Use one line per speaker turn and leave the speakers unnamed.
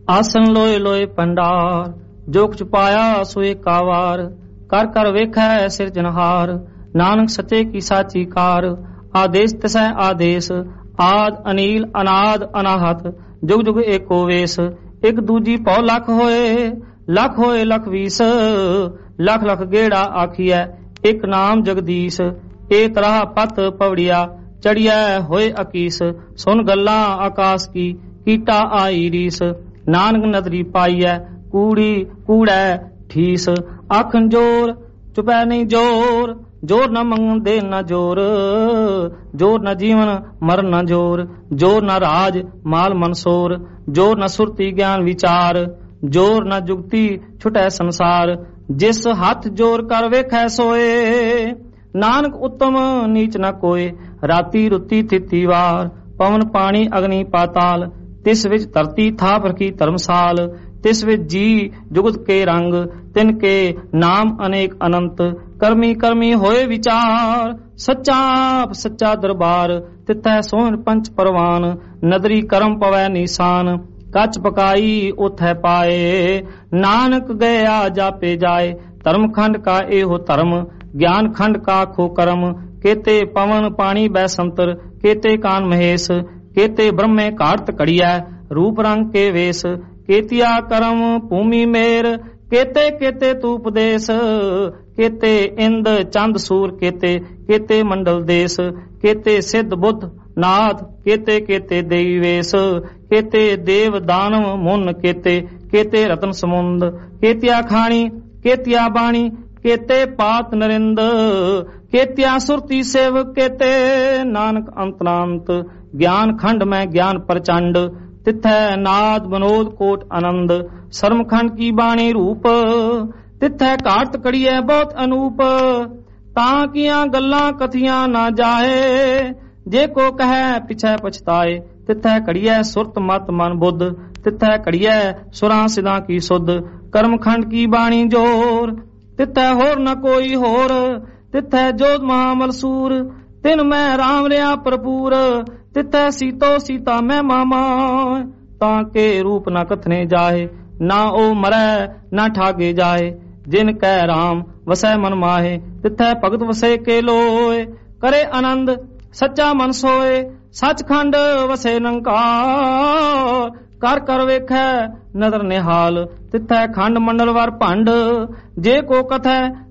ਆਸਨ ਲੋਏ ਲੋਏ ਭੰਡਾਰ, ਜੋ ਕੁਛ ਪਾਇਆ ਸੋ ਏਕਾ ਵਾਰ। ਕਰ ਕਰ ਵੇਖੈ ਸਿਰਜਨਹਾਰ, ਨਾਨਕ ਸੱਚੇ ਕੀ ਸਾਚੀ ਕਾਰ। ਆਦੇਸ਼ ਤਿਸੈ ਆਦੇਸ਼, ਆਦ ਅਨੀਲ ਅਨਾਦ ਅਨਾਹਤ, ਜੁਗ ਜੁਗ ਏਕੋ ਵੇਸ। ਇੱਕ ਦੂਜੀ ਪਉ ਲੱਖ ਹੋਏ, ਲੱਖ ਹੋਏ ਲਖ ਵੀਸ, ਲੱਖ ਲੱਖ ਗੇੜਾ ਆਖੀਐ ਇੱਕ ਨਾਮ ਜਗਦੀਸ਼। ਏ ਤਰ੍ਹਾਂ ਪਤ ਪਵੜਿਆ, ਚੜਿਐ ਹੋਏ ਅਕੀਸ। ਸੁਨ ਗੱਲਾਂ ਆਕਾਸ਼ ਕੀ, ਕੀਟਾ ਆਈ ਰੀਸ। ਨਾਨਕ ਨਦਰੀ ਪਾਈਐ, ਕੂੜੀ ਕੂੜੈ ਠੀਸ। ਆਖਣ ਜੋਰ ਚੁਪੈ ਨਹੀਂ ਜੋਰ, ਜੋਰ ਨਾ ਮੰਗਣ ਦੇ ਨਾ ਜੋਰ। ਜੋਰ ਨਾ ਜੀਵਨ ਮਰਨ ਨਾ ਜੋਰ, ਜੋਰ ਨਾ ਰਾਜ ਮਾਲ ਮਨਸੋਰ। ਜੋਰ ਨਾ ਸੁਰਤੀ ਗਿਆਨ ਵਿਚਾਰ, ਜੋਰ ਨਾ ਜੁਗਤੀ ਛੁਟੈ ਸੰਸਾਰ। ਜਿਸ ਹੱਥ ਜੋਰ ਕਰ ਵੇਖੈ ਸੋਏ, ਨਾਨਕ ਉੱਤਮ ਨੀਚ ਨਾ ਕੋਏ। ਰਾਤੀ ਰੁੱਤੀ ਥਿਤੀ ਵਾਰ, ਪਵਨ ਪਾਣੀ ਅਗਨੀ ਪਾਤਾਲ। ਤਿਸ ਵਿੱਚ ਧਰਤੀ ਥਾਪ ਰਖੀ ਧਰਮਸਾਲ। ਤਿਸ ਵਿੱਚ ਜੀ ਜੁਗਤ ਕੇ ਰੰਗ, ਤਿਨ ਕੇ ਨਾਮ ਅਨੇਕ ਅਨੰਤ। ਕਰਮੀ ਕਰਮੀ ਹੋਏ ਵਿਚਾਰ, ਸੱਚਾ ਆਪ ਸੱਚਾ ਦਰਬਾਰ। ਤਿਥੈ ਸੋਹਣ ਪੰਚ ਪਰਵਾਨ, ਨਦਰੀ ਕਰਮ ਪਵੈ ਨੀਸਾਨ। ਕੱਚ ਪਕਾਈ ਉਥੈ ਪਾਏ, ਨਾਨਕ ਗਿਆ ਜਾਪੇ ਜਾਏ। ਧਰਮ ਖੰਡ ਕਾ ਇਹੋ ਧਰਮ, ਗਿਆਨ ਖੰਡ ਕਾ ਖੋ ਕਰਮ। ਕੇਤੇ ਪਵਨ ਪਾਣੀ ਬੈ ਸੰਤਰ, ਕੇਤੇ ਕਾਨ ਮਹੇਸ਼। ਕੇਤੇ ਬ੍ਰਹਮੇ ਘਾੜਤ ਘੜੀਐ, ਰੂਪ ਰੰਗ ਕੇ ਵੇਸ। ਕੇਤਿਆ ਕਰਮ ਭੂਮੀ ਮੇਰ, ਕੇਤੇ ਕੇਤੇ ਤੂ ਉਪਦੇਸ। ਕੇਤੇ ਇੰਦ ਚੰਦ ਸੂਰ, ਕੇਤੇ ਕੇਤੇ ਮੰਡਲ ਦੇਸ। ਕੇਤੇ ਸਿੱਧ ਬੁੱਧ ਨਾਥ, ਕੇਤੇ ਕੇਤੇ ਦੇਈ ਵੇਸ। ਕੇਤੇ ਦੇਵ ਦਾਨਵ ਮੁਨ, ਕੇਤੇ ਕੇਤੇ ਰਤਨ ਸਮੁੰਦ। ਕੇਤਿਆ ਖਾਣੀ ਕੇਤਿਆ ਬਾਣੀ, ਕੇਤੇ ਪਾਤ ਨਰਿੰਦ। ਕੇਤਿਆ ਸੁਰਤੀ ਸੇਵ, ਕੇਤੇ ਨਾਨਕ ਅੰਤਰਾੰਤ। ਗਿਆਨ ਖੰਡ ਮੈਂ ਗਿਆਨ ਪ੍ਰਚੰਡ, ਤਿਥੈ ਨਾਦ ਬਨੋਦ ਕੋਟ ਆਨੰਦ। ਸਰਮ ਖੰਡ ਕੀ ਬਾਣੀ ਰੂਪ, ਤਿਥੈ ਘਾਟ ਕੜੀਐ ਬਹੁਤ ਅਨੂਪ। ਤਾਂ ਕੀਆਂ ਗੱਲਾਂ ਕਥੀਆਂ ਨਾ ਜਾਏ, ਜੇ ਕੋ ਕਹੈ ਪਿਛੈ ਪਛਤਾਏ। ਤਿਥੈ ਘੜੀਐ ਸੁਰਤ ਮਤ ਮਨ ਬੁੱਧ, ਤਿਥੈ ਘੜੀਐ ਸੁਰਾਂ ਸਿਦਾਂ ਕੀ ਸੁਧ। ਕਰਮ ਖੰਡ ਕੀ ਬਾਣੀ ਜੋਰ, ਤਿਥੈ ਹੋਰ ਨ ਕੋਈ ਹੋਰ। ਤਿਥੈ ਜੋਤ ਮਹਾਮਲ ਸੂਰ, ਤਿਨ ਮੈਂ ਰਾਮ ਰਿਆ ਭਰਪੂਰ। ਤਿਥੈ ਸੀਤੋ ਸੀਤਾ ਮੈਂ ਮਾਮਾ, ਤਾਂ ਕੇ ਰੂਪ ਨਾ ਕਥਨੇ ਜਾਏ। ਨਾ ਉਹ ਮਰੈ ਨਾ ਠਾਗੇ ਜਾਏ, ਜਿਨ ਕਹਿ ਰਾਮ ਵਸੈ ਮਨ ਮਾਹੇ। ਤਿਥੈ ਭਗਤ ਵਸੇ ਕੇ ਲੋਏ, ਕਰੇ ਆਨੰਦ ਸੱਚਾ ਮਨ ਸੋਏ। ਸੱਚਖੰਡ ਵਸੇ ਨਿਰੰਕਾਰ, ਕਰ ਕਰ ਵੇਖੈ ਨਦਰ ਨਿਹਾਲ। ਤਿਥੈ ਖੰਡ ਮੰਡਲ ਵਰ ਭੰਡ, ਜੇ ਕੋ ਕਥੈ